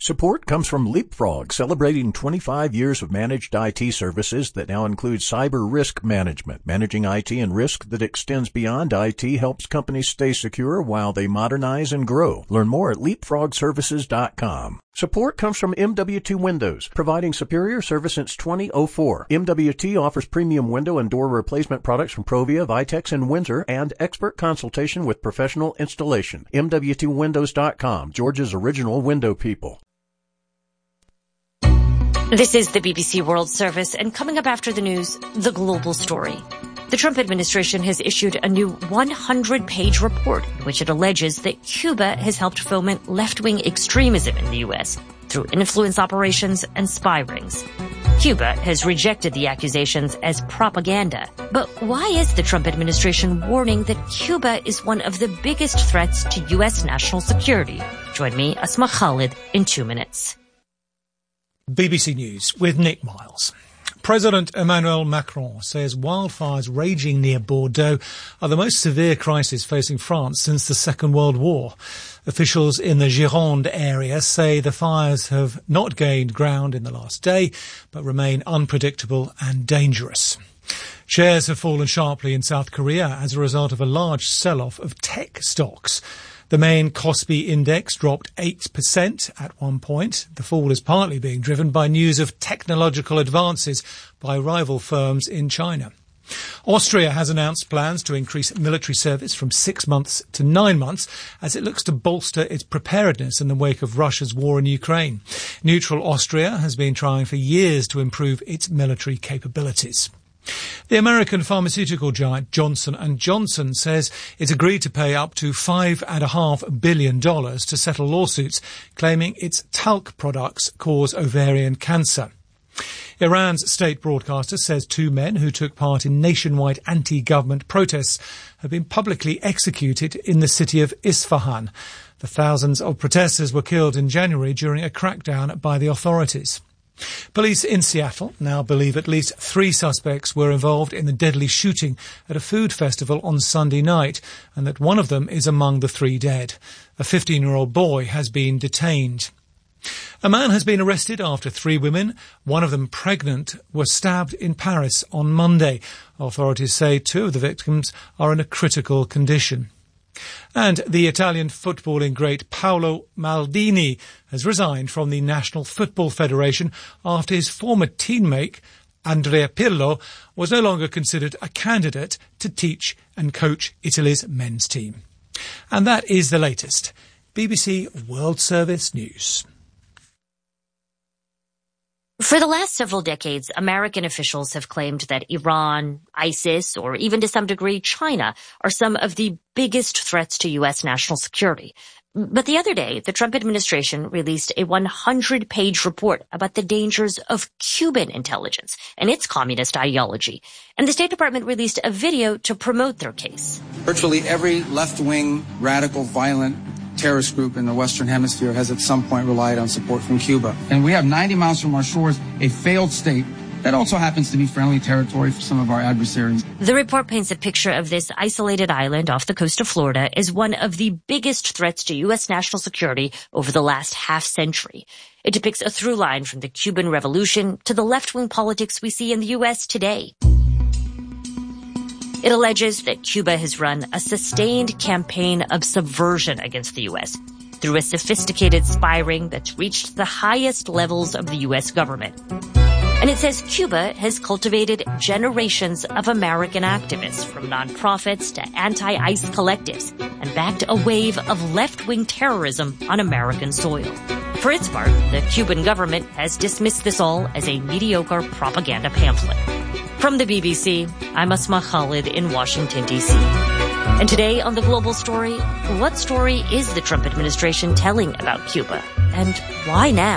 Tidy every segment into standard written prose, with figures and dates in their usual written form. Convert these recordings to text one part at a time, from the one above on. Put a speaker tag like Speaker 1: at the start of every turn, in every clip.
Speaker 1: Support comes from Leapfrog, celebrating 25 years of managed IT services that now include cyber risk management. Managing IT and risk that extends beyond IT helps companies stay secure while they modernize and grow. Learn more at leapfrogservices.com. Support comes from MWT Windows, providing superior service since 2004. MWT offers premium window and door replacement products from Provia, Vitex, and Windsor, and expert consultation with professional installation. MWTWindows.com, Georgia's original window people.
Speaker 2: This is the BBC World Service, and coming up after the news, the global story. The Trump administration has issued a new 100-page report in which it alleges that Cuba has helped foment left-wing extremism in the U.S. through influence operations and spy rings. Cuba has rejected the accusations as propaganda. But why is the Trump administration warning that Cuba is one of the biggest threats to U.S. national security? Join me, Asma Khalid, in 2 minutes.
Speaker 3: BBC News with Nick Miles. President Emmanuel Macron says wildfires raging near Bordeaux are the most severe crisis facing France since the Second World War. Officials in the Gironde area say the fires have not gained ground in the last day, but remain unpredictable and dangerous. Shares have fallen sharply in South Korea as a result of a large sell-off of tech stocks. The main Kospi index dropped 8% at one point. The fall is partly being driven by news of technological advances by rival firms in China. Austria has announced plans to increase military service from 6 months to 9 months as it looks to bolster its preparedness in the wake of Russia's war in Ukraine. Neutral Austria has been trying for years to improve its military capabilities. The American pharmaceutical giant Johnson & Johnson says it's agreed to pay up to $5.5 billion to settle lawsuits claiming its talc products cause ovarian cancer. Iran's state broadcaster says 2 men who took part in nationwide anti-government protests have been publicly executed in the city of Isfahan. The thousands of protesters were killed in January during a crackdown by the authorities. Police in Seattle now believe at least 3 suspects were involved in the deadly shooting at a food festival on Sunday night, and that one of them is among the 3 dead. A 15-year-old boy has been detained. A man has been arrested after 3 women, one of them pregnant, were stabbed in Paris on Monday. Authorities say 2 of the victims are in a critical condition. And the Italian footballing great Paolo Maldini has resigned from the National Football Federation after his former teammate, Andrea Pirlo, was no longer considered a candidate to teach and coach Italy's men's team. And that is the latest. BBC World Service News.
Speaker 2: For the last several decades, American officials have claimed that Iran, ISIS, or even to some degree China are some of the biggest threats to U.S. national security. But the other day, the Trump administration released a 100-page report about the dangers of Cuban intelligence and its communist ideology. And the State Department released a video to promote their case.
Speaker 4: Virtually every left-wing, radical, violent terrorist group in the Western Hemisphere has at some point relied on support from Cuba. And we have 90 miles from our shores a failed state that also happens to be friendly territory for some of our adversaries.
Speaker 2: The report paints a picture of this isolated island off the coast of Florida as one of the biggest threats to U.S. national security over the last half-century. It depicts a through line from the Cuban Revolution to the left-wing politics we see in the U.S. today. It alleges that Cuba has run a sustained campaign of subversion against the U.S. through a sophisticated spy ring that's reached the highest levels of the U.S. government. And it says Cuba has cultivated generations of American activists, from nonprofits to anti-ICE collectives, and backed a wave of left-wing terrorism on American soil. For its part, the Cuban government has dismissed this all as a mediocre propaganda pamphlet. From the BBC, I'm Asma Khalid in Washington, D.C. And today on The Global Story, what story is the Trump administration telling about Cuba? And why now?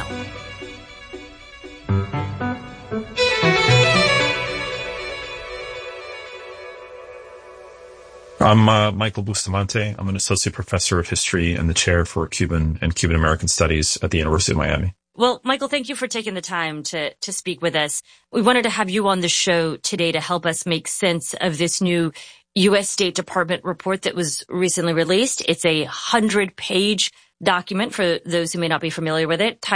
Speaker 5: I'm Michael Bustamante. I'm an associate professor of history and the chair for Cuban and Cuban American studies at the University of Miami.
Speaker 2: Well, Michael, thank you for taking the time to speak with us. We wanted to have you on the show today to help us make sense of this new U.S. State Department report that was recently released. It's a 100-page document for those who may not be familiar with it.